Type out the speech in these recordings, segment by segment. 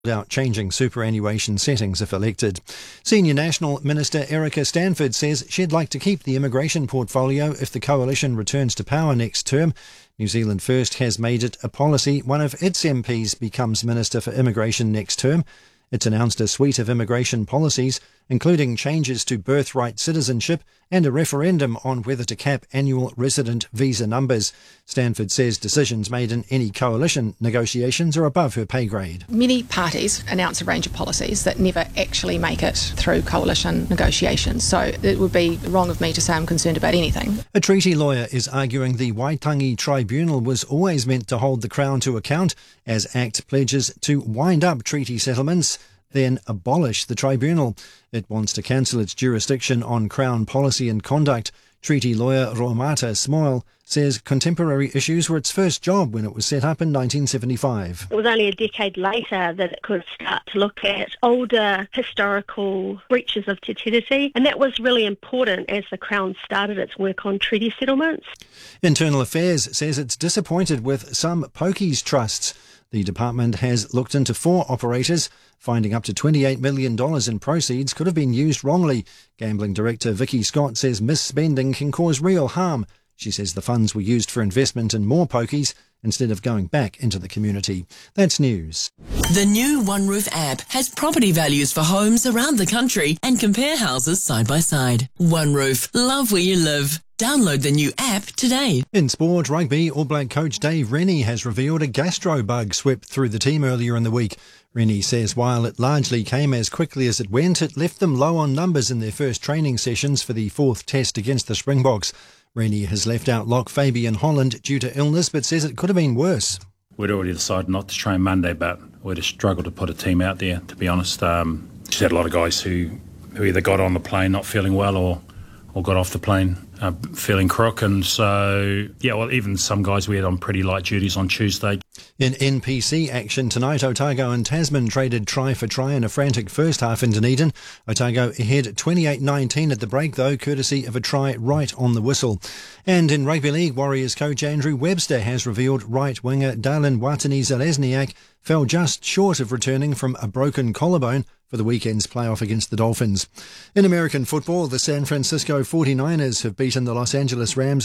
out changing superannuation settings if elected. Senior National Minister Erica Stanford says she'd like to keep the immigration portfolio if the coalition returns to power next term. New Zealand First has made it a policy one of its MPs becomes Minister for Immigration next term. It's announced a suite of immigration policies, including changes to birthright citizenship and a referendum on whether to cap annual resident visa numbers. Stanford says decisions made in any coalition negotiations are above her pay grade. Many parties announce a range of policies that never actually make it through coalition negotiations, so it would be wrong of me to say I'm concerned about anything. A treaty lawyer is arguing the Waitangi Tribunal was always meant to hold the Crown to account, as ACT pledges to wind up treaty settlements, then abolish the tribunal. It wants to cancel its jurisdiction on Crown policy and conduct. Treaty lawyer Romata Smoil says contemporary issues were its first job when it was set up in 1975. It was only a decade later that it could start to look at older historical breaches of Te Tiriti, and that was really important as the Crown started its work on treaty settlements. Internal Affairs says it's disappointed with some pokies trusts. The department has looked into 4 operators, finding up to $28 million in proceeds could have been used wrongly. Gambling Director Vicky Scott says misspending can cause real harm. She says the funds were used for investment in more pokies instead of going back into the community. That's news. The new OneRoof app has property values for homes around the country and compare houses side by side. OneRoof, love where you live. Download the new app today. In sport, rugby, All Black coach Dave Rennie has revealed a gastro bug swept through the team earlier in the week. Rennie says while it largely came as quickly as it went, it left them low on numbers in their first training sessions for the 4th test against the Springboks. Rennie has left out lock Fabian Holland due to illness, but says it could have been worse. We'd already decided not to train Monday, but we'd have struggled to put a team out there, to be honest. Just had a lot of guys who either got on the plane not feeling well or got off the plane feeling crook, and so, even some guys we had on pretty light duties on Tuesday. In NPC action tonight, Otago and Tasman traded try for try in a frantic first half in Dunedin. Otago ahead 28-19 at the break, though, courtesy of a try right on the whistle. And in Rugby League, Warriors coach Andrew Webster has revealed right winger Darlin Watene-Zelezniak fell just short of returning from a broken collarbone for the weekend's playoff against the Dolphins. In American football, the San Francisco 49ers have beaten the Los Angeles Rams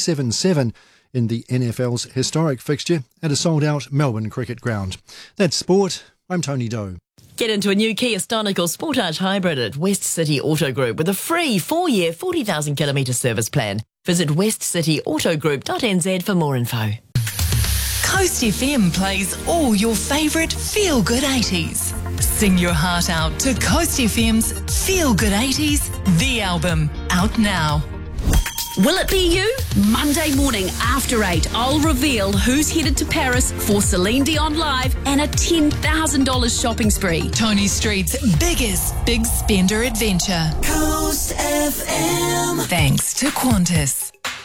27-7 in the NFL's historic fixture at a sold-out Melbourne cricket ground. That's sport. I'm Tony Doe. Get into a new Kia Stonic or Sportage Hybrid at West City Auto Group with a free 4-year, 40,000 kilometre service plan. Visit westcityautogroup.nz for more info. Coast FM plays all your favourite feel-good 80s. Sing your heart out to Coast FM's Feel Good 80s, the album, out now. Will it be you? Monday morning after 8, I'll reveal who's headed to Paris for Celine Dion Live and a $10,000 shopping spree. Tony Street's biggest big spender adventure. Coast FM. Thanks to Qantas.